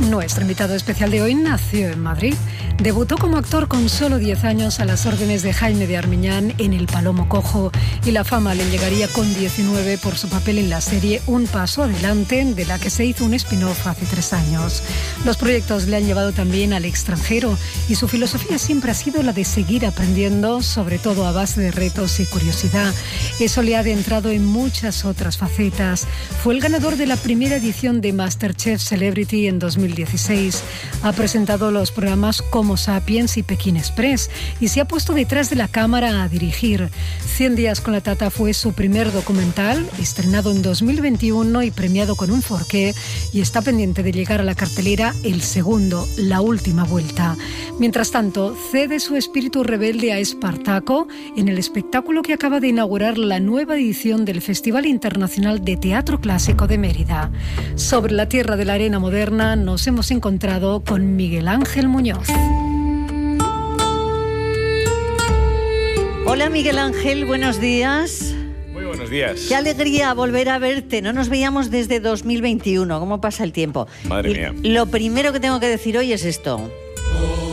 Nuestro invitado especial de hoy nació en Madrid. Debutó como actor con solo 10 años a las órdenes de Jaime de Armiñán en El Palomo Cojo, y la fama le llegaría con 19 por su papel en la serie Un Paso Adelante, de la que se hizo un spin-off hace 3 años. Los proyectos le han llevado también al extranjero y su filosofía siempre ha sido la de seguir aprendiendo, sobre todo a base de retos y curiosidad. Eso le ha adentrado en muchas otras facetas. Fue el ganador de la primera edición de MasterChef Celebrity en 2016. Ha presentado los programas Homo Sapiens y Pekín Express y se ha puesto detrás de la cámara a dirigir. 100 días con la Tata fue su primer documental, estrenado en 2021 y premiado con un Forqué, y está pendiente de llegar a la cartelera el segundo, La Última Vuelta. Mientras tanto, cede su espíritu rebelde a Espartaco en el espectáculo que acaba de inaugurar la nueva edición del Festival Internacional de Teatro Clásico de Mérida. Sobre la tierra de la arena moderna nos hemos encontrado con Miguel Ángel Muñoz. Hola Miguel Ángel, buenos días. Muy buenos días. Qué alegría volver a verte. No nos veíamos desde 2021. ¿Cómo pasa el tiempo? Madre mía. Lo primero que tengo que decir hoy es esto.